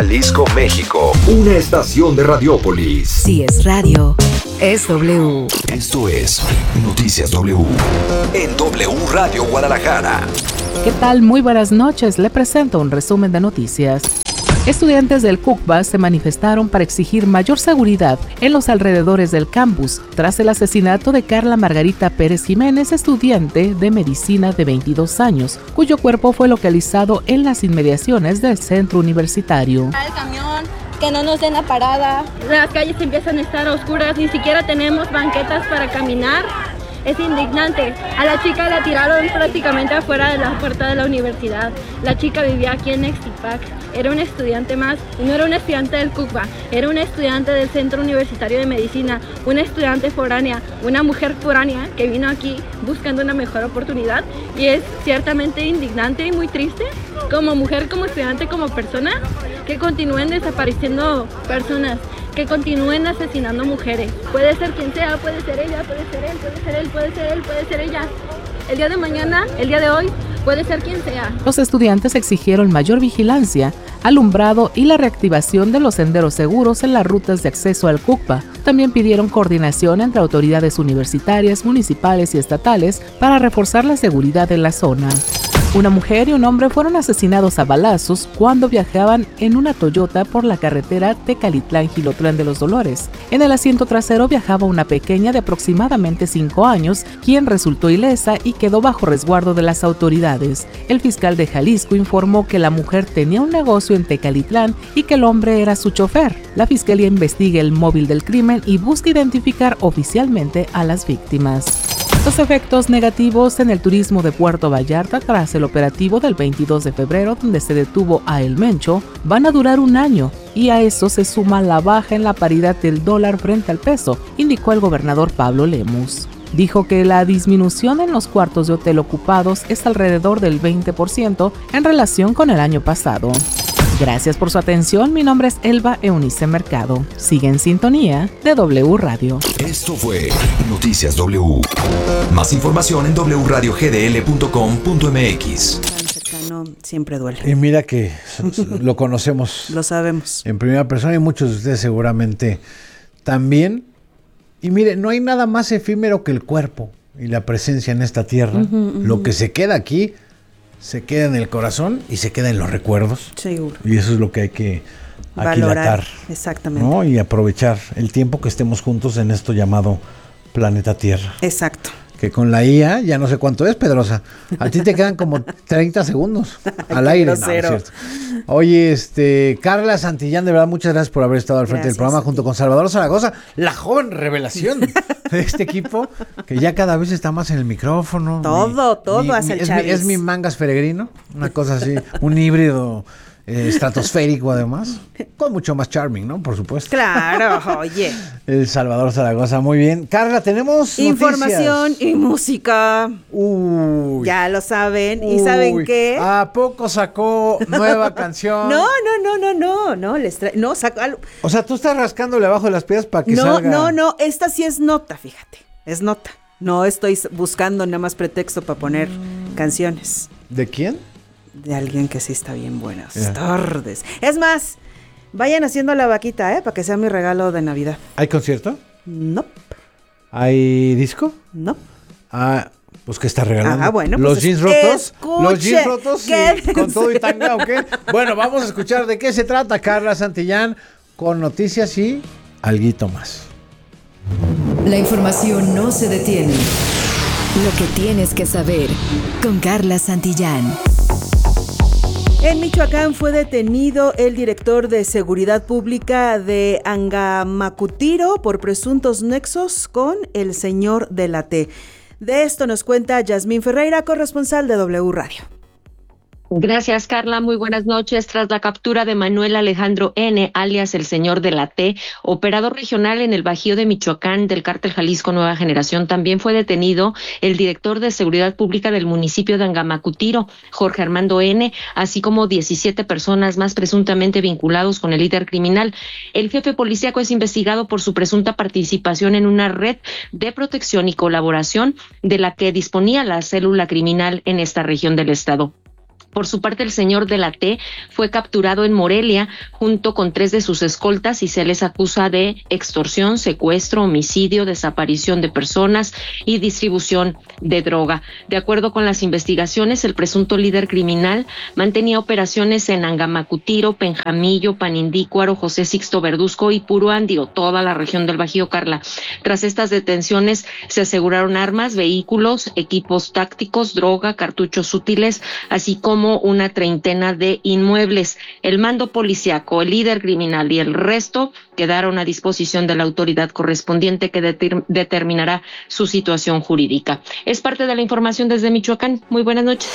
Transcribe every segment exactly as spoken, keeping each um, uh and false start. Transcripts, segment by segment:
Jalisco, México. Una estación de Radiópolis. Si es radio, es W. Esto es Noticias W. En W Radio Guadalajara. ¿Qué tal? Muy buenas noches. Le presento un resumen de noticias. Estudiantes del CUCBA se manifestaron para exigir mayor seguridad en los alrededores del campus tras el asesinato de Carla Margarita Pérez Jiménez, estudiante de medicina de veintidós años, cuyo cuerpo fue localizado en las inmediaciones del centro universitario. El camión, que no nos den la parada, las calles empiezan a estar oscuras, ni siquiera tenemos banquetas para caminar. Es indignante. A la chica la tiraron prácticamente afuera de la puerta de la universidad. La chica vivía aquí en Nextipac. Era un estudiante más. No era un estudiante del CUCBA. Era una estudiante del Centro Universitario de Medicina. Una estudiante foránea. Una mujer foránea que vino aquí buscando una mejor oportunidad. Y es ciertamente indignante y muy triste. Como mujer, como estudiante, como persona, que continúen desapareciendo personas, que continúen asesinando mujeres. Puede ser quien sea, puede ser ella, puede ser él, puede ser él, puede ser él, puede ser ella. El día de mañana, el día de hoy, puede ser quien sea. Los estudiantes exigieron mayor vigilancia, alumbrado y la reactivación de los senderos seguros en las rutas de acceso al CUCBA. También pidieron coordinación entre autoridades universitarias, municipales y estatales para reforzar la seguridad en la zona. Una mujer y un hombre fueron asesinados a balazos cuando viajaban en una Toyota por la carretera Tecalitlán-Gilotlán de los Dolores. En el asiento trasero viajaba una pequeña de aproximadamente cinco años, quien resultó ilesa y quedó bajo resguardo de las autoridades. El fiscal de Jalisco informó que la mujer tenía un negocio en Tecalitlán y que el hombre era su chofer. La fiscalía investiga el móvil del crimen y busca identificar oficialmente a las víctimas. Los efectos negativos en el turismo de Puerto Vallarta tras el operativo del veintidós de febrero, donde se detuvo a El Mencho, van a durar un año y a eso se suma la baja en la paridad del dólar frente al peso, indicó el gobernador Pablo Lemus. Dijo que la disminución en los cuartos de hotel ocupados es alrededor del veinte por ciento en relación con el año pasado. Gracias por su atención, mi nombre es Elba Eunice Mercado. Sigue en sintonía de W Radio. Esto fue Noticias W. Más información en doble u radio ge de ele punto com punto eme equis. Tan cercano siempre duele. Y mira que lo conocemos. Lo sabemos. En primera persona y muchos de ustedes seguramente también. Y mire, no hay nada más efímero que el cuerpo y la presencia en esta tierra. Uh-huh, uh-huh. Lo que se queda aquí se queda en el corazón y se queda en los recuerdos. Seguro. Y eso es lo que hay que valorar. Aquilatar. Exactamente. ¿No? Y aprovechar el tiempo que estemos juntos en esto llamado planeta Tierra. Exacto. Que con la I A ya no sé cuánto es, Pedrosa. A ti te quedan como treinta segundos al aire. No, no es cierto. Oye, este, Carla Santillán, de verdad, muchas gracias por haber estado al frente gracias, del programa junto con Salvador Zaragoza, la joven revelación de este equipo, que ya cada vez está más en el micrófono. Todo, mi, todo mi, hace mi, el es, mi, es mi Mangas Peregrino, una cosa así, un híbrido eh, estratosférico además, con mucho más charming, ¿no? Por supuesto. Claro, oye. El Salvador Zaragoza, muy bien. Carla, tenemos información noticias. Y música. Uy. Ya lo saben. Uy. ¿Y saben qué? ¿A poco sacó nueva canción? No, no, no, no, no, no, les tra- no, sacó algo. O sea, tú estás rascándole abajo de las piedras para que no, salga. No, no, no, esta sí es nota, fíjate, es nota. No estoy buscando nada más pretexto para poner mm. canciones. ¿De quién? De alguien que sí está bien buenas yeah. tardes. Es más, vayan haciendo la vaquita, ¿eh? Para que sea mi regalo de Navidad. ¿Hay concierto? No. Nope. ¿Hay disco? No. Nope. Ah, pues ¿qué está regalando? Ah, bueno. ¿Los pues jeans rotos? Escuche, ¿Los jeans rotos? ¿Qué? Sí, con todo y tanga, ¿o qué? Bueno, vamos a escuchar de qué se trata Carla Santillán con noticias y alguito más. La información no se detiene. Lo que tienes que saber con Carla Santillán. En Michoacán fue detenido el director de Seguridad Pública de Angamacutiro por presuntos nexos con el señor de la T. De esto nos cuenta Yasmín Ferreira, corresponsal de W Radio. Gracias, Carla. Muy buenas noches. Tras la captura de Manuel Alejandro N., alias el señor de la T., operador regional en el Bajío de Michoacán del Cártel Jalisco Nueva Generación, también fue detenido el director de Seguridad Pública del municipio de Angamacutiro, Jorge Armando N., así como diecisiete personas más presuntamente vinculados con el líder criminal. El jefe policíaco es investigado por su presunta participación en una red de protección y colaboración de la que disponía la célula criminal en esta región del estado. Por su parte, el señor de la T fue capturado en Morelia junto con tres de sus escoltas y se les acusa de extorsión, secuestro, homicidio, desaparición de personas y distribución de droga. De acuerdo con las investigaciones, el presunto líder criminal mantenía operaciones en Angamacutiro, Penjamillo, Panindícuaro, José Sixto Verduzco y Puruándiro, toda la región del Bajío, Carla. Tras estas detenciones se aseguraron armas, vehículos, equipos tácticos, droga, cartuchos útiles, así como una treintena de inmuebles. El mando policiaco, el líder criminal y el resto quedaron a disposición de la autoridad correspondiente que deter- determinará su situación jurídica. Es parte de la información desde Michoacán. Muy buenas noches.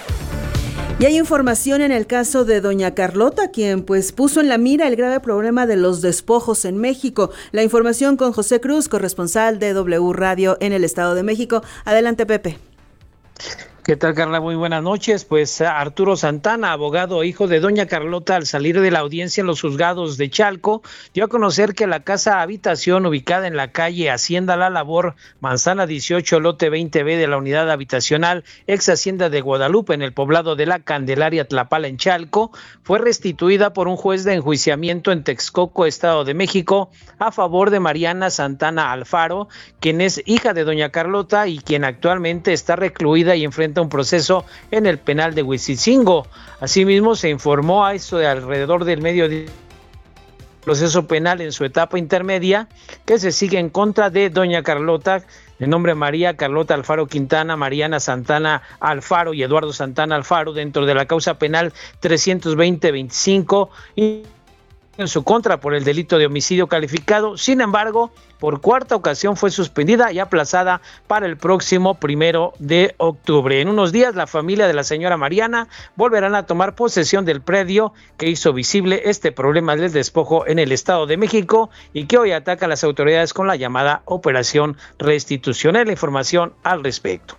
Y hay información en el caso de doña Carlota, quien pues puso en la mira el grave problema de los despojos en México. La información con José Cruz, corresponsal de W Radio en el Estado de México. Adelante, Pepe. ¿Qué tal, Carla? Muy buenas noches. Pues Arturo Santana, abogado e hijo de doña Carlota, al salir de la audiencia en los juzgados de Chalco, dio a conocer que la casa habitación ubicada en la calle Hacienda La Labor, Manzana dieciocho, lote veinte B de la unidad habitacional ex Hacienda de Guadalupe, en el poblado de La Candelaria, Tlapala, en Chalco, fue restituida por un juez de enjuiciamiento en Texcoco, Estado de México, a favor de Mariana Santana Alfaro, quien es hija de doña Carlota y quien actualmente está recluida y enfrenta un proceso en el penal de Huizicingo. Asimismo, se informó a eso de alrededor del mediodía proceso penal en su etapa intermedia que se sigue en contra de doña Carlota, de nombre María Carlota Alfaro Quintana, Mariana Santana Alfaro y Eduardo Santana Alfaro, dentro de la causa penal trescientos veinte veinticinco y en su contra por el delito de homicidio calificado. Sin embargo, por cuarta ocasión fue suspendida y aplazada para el próximo primero de octubre. En unos días, la familia de la señora Mariana volverán a tomar posesión del predio que hizo visible este problema del despojo en el Estado de México y que hoy ataca a las autoridades con la llamada Operación Restitución. Es la información al respecto.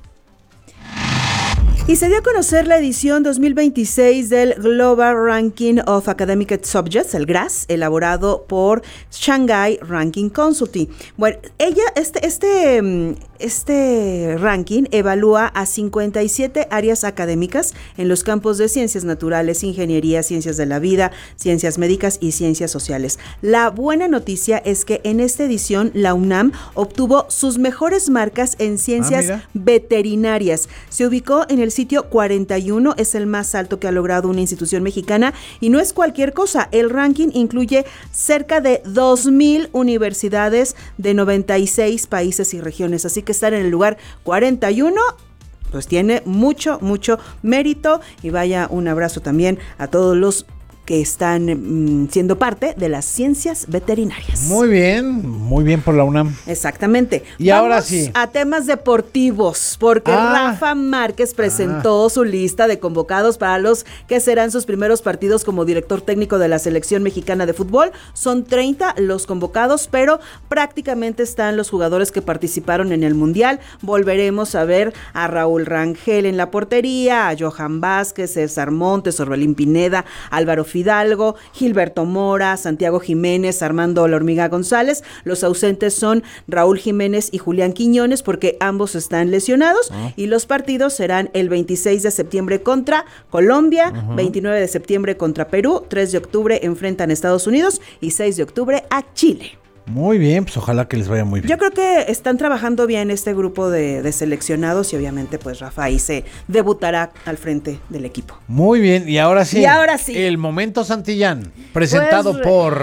Y se dio a conocer la edición dos mil veintiséis del Global Ranking of Academic Subjects, el G R A S, elaborado por Shanghai Ranking Consulting. Bueno, ella, este, este, este ranking evalúa a cincuenta y siete áreas académicas en los campos de ciencias naturales, ingeniería, ciencias de la vida, ciencias médicas y ciencias sociales. La buena noticia es que en esta edición la UNAM obtuvo sus mejores marcas en ciencias ah, veterinarias. Se ubicó en el sitio cuarenta y uno, es el más alto que ha logrado una institución mexicana y no es cualquier cosa. El ranking incluye cerca de dos mil universidades de noventa y seis países y regiones, así que estar en el lugar cuarenta y uno pues tiene mucho, mucho mérito. Y vaya un abrazo también a todos los que están mmm, siendo parte de las ciencias veterinarias. Muy bien, muy bien por la UNAM. Exactamente. Y Vamos ahora sí. a temas deportivos, porque ah, Rafa Márquez presentó ah. su lista de convocados para los que serán sus primeros partidos como director técnico de la selección mexicana de fútbol. Son treinta los convocados, pero prácticamente están los jugadores que participaron en el Mundial. Volveremos a ver a Raúl Rangel en la portería, a Johan Vázquez, César Montes, Orbelín Pineda, Álvaro Fidalgo, Gilberto Mora, Santiago Jiménez, Armando La Hormiga González. Los ausentes son Raúl Jiménez y Julián Quiñones porque ambos están lesionados uh-huh. y los partidos serán el veintiséis de septiembre contra Colombia, uh-huh. veintinueve de septiembre contra Perú, tres de octubre enfrentan a Estados Unidos y seis de octubre a Chile. Muy bien, pues ojalá que les vaya muy bien. Yo creo que están trabajando bien este grupo de, de seleccionados y obviamente pues Rafa ahí se debutará al frente del equipo. Muy bien, y ahora sí. Y ahora sí. El Momento Santillán, presentado pues... por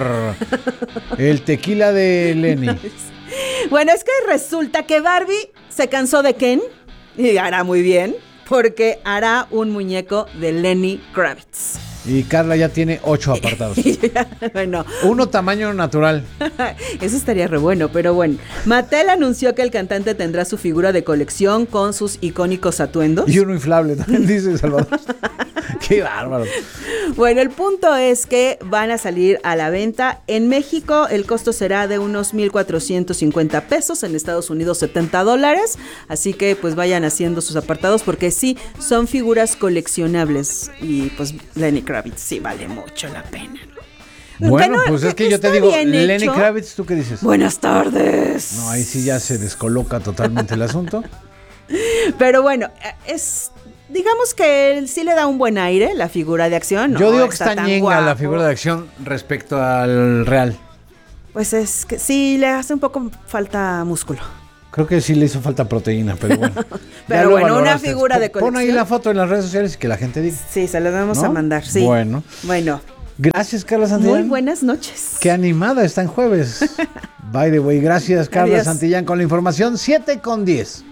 el tequila de Lenny. Bueno, es que resulta que Barbie se cansó de Ken y hará muy bien porque hará un muñeco de Lenny Kravitz. Y Carla ya tiene ocho apartados. ya, bueno. Uno tamaño natural. Eso estaría re bueno, pero bueno. Mattel anunció que el cantante tendrá su figura de colección con sus icónicos atuendos. Y uno inflable también, dice Salvador. Qué bárbaro. Bueno, el punto es que van a salir a la venta. En México el costo será de unos mil cuatrocientos cincuenta pesos, en Estados Unidos setenta dólares. Así que pues vayan haciendo sus apartados porque sí, son figuras coleccionables. Y pues Lenny Kravitz sí vale mucho la pena. Bueno, no, pues es que yo te digo, Lenny hecho. Kravitz, ¿tú qué dices? Buenas tardes. No, ahí sí ya se descoloca totalmente el asunto. Pero bueno, es digamos que él sí le da un buen aire, la figura de acción. Yo no digo que está está tan ñenga guapo. la figura de acción respecto al Real. Pues es que sí, le hace un poco falta músculo. Creo que sí le hizo falta proteína, pero bueno. Pero bueno, una figura de colección. Pon ahí la foto en las redes sociales y que la gente diga. Sí, se las vamos ¿No? a mandar, sí. Bueno. Bueno. Gracias, Carla Santillán. Muy buenas noches. Qué animada está en jueves. By the way, gracias, Carla Adiós. Santillán, con la información siete con diez.